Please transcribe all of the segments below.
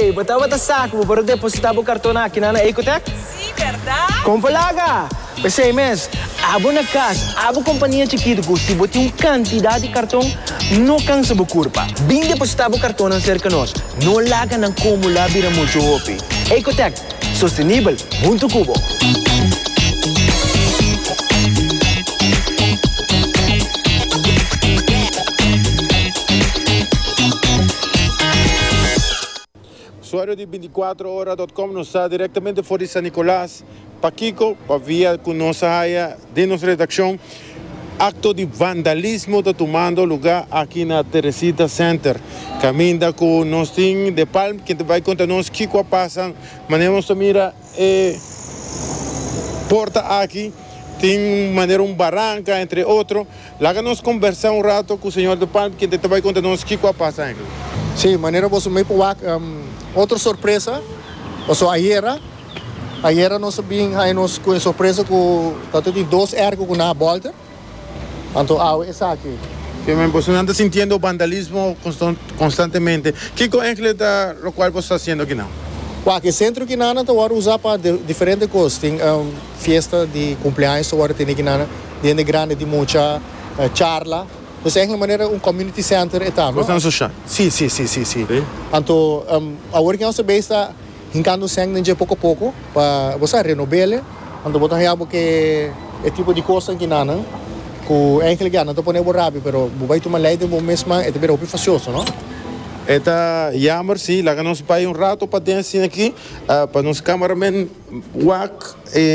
Ei, botava o saco para depositar o cartão aqui na Ecotec? Sim, verdade? Compalaga! Pensei, mas, abo na casa, abo companhia chiquita, que se botar uma quantidade de cartão, não cansa a curva. Bem depositar o cartão na cerca nós, não laga na como lá vira muito hopi. Ecotec, sustentável, muito cubo. Usuário de 24horas.com nos está diretamente fora de San Nicolás, Paquico, para via com nossa área de nossa redação. Acto de vandalismo está tomando lugar aqui na Teresita Center. Caminha com nós tem de Palm, que vai contar nós o que passa. Manemos mira porta aqui, tem maneira barranca, entre outros. Lá que nós conversamos um rato com o senhor de Palm, que vai contar nós o que passa. Sim, maneira você me pôr outra surpresa. Ayer nós sabíamos com surpresa que tem 2 ergos com na volta. Então, essa aqui. Que você anda sentindo vandalismo constantemente. Que é o qual você está fazendo aqui não? O centro que nana está usar para diferentes coisas. Tem festa de cumpleaños, agora tem aqui nana, de grande de muita charla. Então, é uma maneira community center e tal. Você social? Sim. Então, agora que nós está hincando sangue de pouco a pouco para você renovar. Então, botar aí que é tipo de coisa que nana. Que eigenlijk não estou ponendo rápido, mas vai tomar leite bom mesmo, é também muito facioso, não? Eta jammer, sim, lá que nós vai rato para dentro aqui, para nos cameraman wak,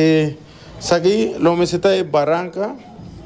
sagi, lo me está barranca,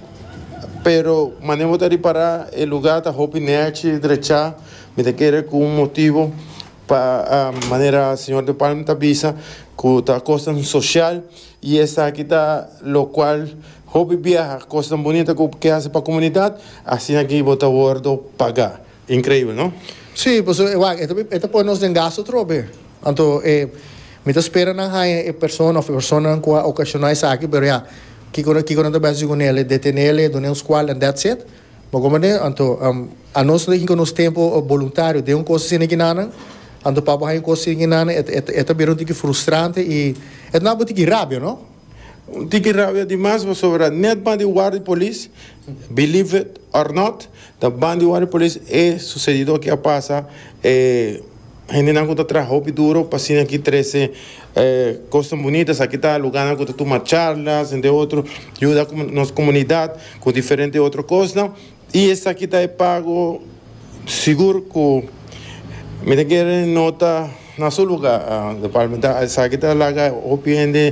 pero manemos de reparar el lugar está hopi nerche derecha, me te quiere con un motivo para manera señor de Palma Tabisa, que está cosa social y esta aquí está lo cual hobby viaja, coisa bonita que hace para a comunidade, assim aqui bota o gordo pagar. Incrível, não? Sim, pues esta põe nos em gasto trobe. Então, me está esperando a pessoa com ocasionais aqui, mas já, que quando eu penso com ele, deter ele, donar uns qual, and that's it. Mas como é, então, a nós que nos tempo voluntário de coisa assim que nada, então para baixar coisa assim que nada, é também um pouco frustrante e é não é muito rápido, não? Tiki rabia demais sobre net band de police, believe it or not, the band de police é sucedido que passa, gente não conta atrás hobby duro, passando aqui 13 coisas bonitas, aqui está lugar que toma charlas, entre outros, ajuda a nossa comunidade com diferentes outras coisas, e essa aqui está pago seguro que me quer nota na seu lugar, essa aqui está lá, opinião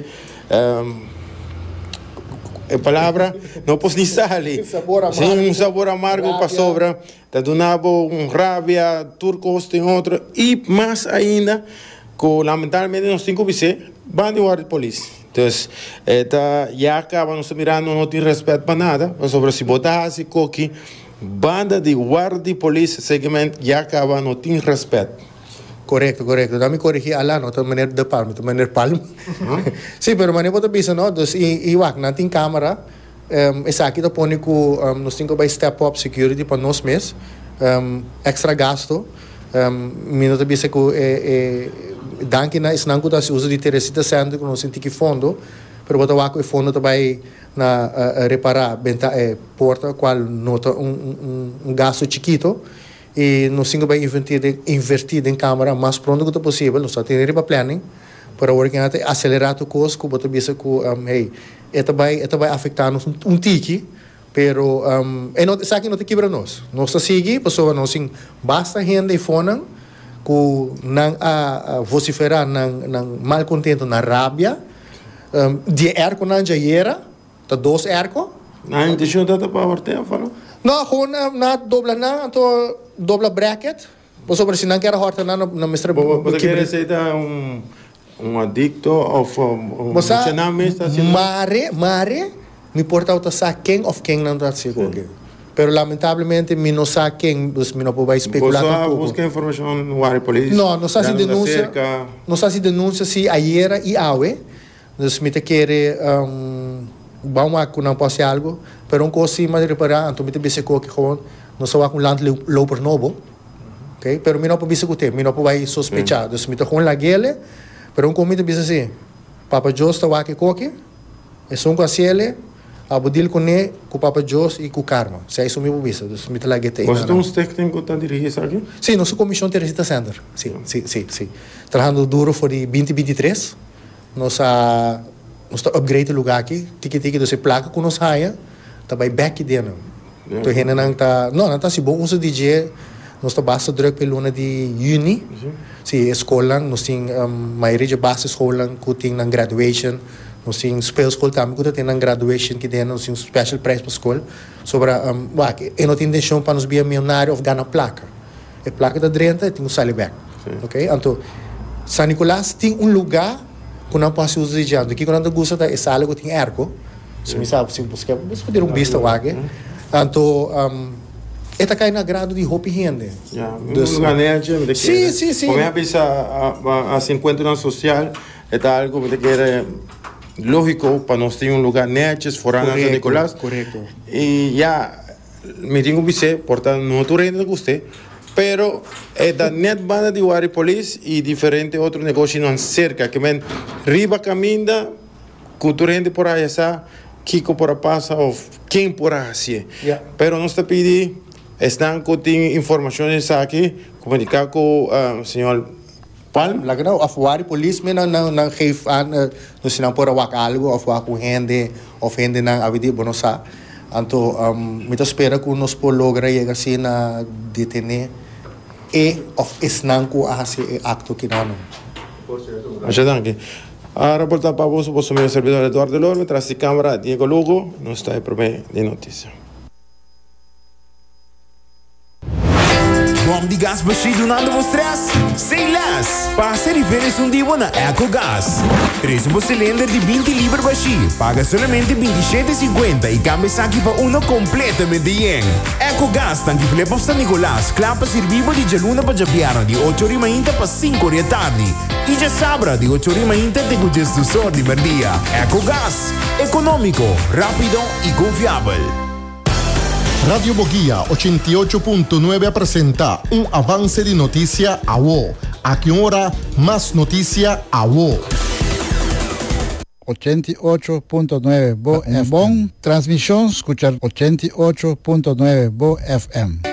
a palavra não posso nem sair. Sim, sabor amargo para sobra. Está donando rabia, turcos tem outro. E mais ainda, que lamentavelmente nós temos que ver, van de guarda de polícia. Então, já acaba nos mirando, não tem respeito para nada. Sobre se botar se coque, banda de guarda de polícia, segmento, já acaba, não tem respeito. Correto. Dá me corrigir lá, não, de maneira de palma, Sim, mas maneira pode pensar, não? Então, não tem câmera, essa aqui está pondo que nós temos que step up security para nós mesmos, extra gasto, minuto bisa que danke na isnang ko se uso de Teresita Center que nós temos que fundo, pero botar o fundo também na reparar porta qual nota gasto chiquito. E nós temos que invertir em câmera mais pronto que possível. Nós temos que planning para acelerar o custo, que você pensa que isso vai afetar tique, pero isso aqui não te quebra nós. Nós seguimos, pessoas nós temos basta gente e fone que não vociferar, não mal contento, na rabia, de erco não já era, tá 2 erco. Não, deixa eu dar para a porta, falou. Não, gewoon na dobla bracket. Você precisa não quer horta na mestra. Você quer ser adicto ou Mare, me importa o quem of quem não está seguro. Pero lamentavelmente me não sabe quem, dus me não pode especular com pouco. Busca informação no área polícia. Não sabe se denúncia. Não sabe se denúncia se ayer e awe. Dus me te quer vamos a não pode algo, pero coisa mais reparar, então me te bese que gewoon não só com land loper novo. ok? Pero mi não pode bisa kute, mi não pode sospechar. Dus mi to gewoon lagele, pero un comito bisa assim. Papa Jos ta wake koke, e son com a ciele, abo deal com ne, com Papa Jos e com Karma. Se isso mi bisa, dus mi to lagete. Você tem uns técnicos que estão dirigindo aqui? Sim, nossa comissão Teresita Center. Sim. Trabalhando duro for de 2023. Nossa upgrade lugar aqui, tiki doce placa com nos raia, tá by back dentro. Então rena não tá, não tá se bom uso DJ, nós tá basta druk pela luna de juni. Sim, escola, nós tem maioria de base escola que tem na graduation, nós tem spell school também que tem na graduation que dentro, nós tem special prize para escola sobre eu não tenho intenção para nos ser milionário of ganhar placa. A placa da drenta tem um sale back. OK? Então San Nicolás tem lugar que não pode usar de aqui quando anda gosta da sala que tem arco. Se me sabe se buscar, mas poder vista aqui. Então eta cai na grado de roupa rende. Lugar nerd, sim. Como é a 50 na social, é algo que é lógico para nós ter lugar nerd fora na San Nicolás. Correto. E me tenho que dizer, portanto, não estou rende de você. Pero da net banda de Wari Police e diferente outro negócio não cerca que men riba caminda cultura gente por aí essa Kiko por passa ou quem por assim. Pero nós te pedi estão com informações aqui comunicar com o senhor Palm. Lá não a Wari Police men não geef aan no se não por algo of com gente of gente não avidi bonosa. Então me espera que nós por logra chegar assim na detener of isnanku ase acto kinano. Ajudanque. A reportar para vos o meu servidor Eduardo Lorme, traz câmera Diego Lugo, não está aí para de notícia. Bom de gás baixo donando vos stress? Sem less! Passa e veres divo na EcoGás. Traz cilindro de 20 libras baixo. Paga somente 27,50 e cambia aqui para uno completamente yen. EcoGás tanque flepa para San Nicolás. Clapa servivo de Jaluna para Japiano de 8h30 para 5h da tarde. E já sabra de 8h30 te congesto só de merdia. EcoGás. Econômico, rápido e confiável. Radio Boguía 88.9 presenta un avance de noticia a vos. A qué hora más noticia a vos. 88.9 Bo FM. Transmisión escuchar 88.9 Bo FM.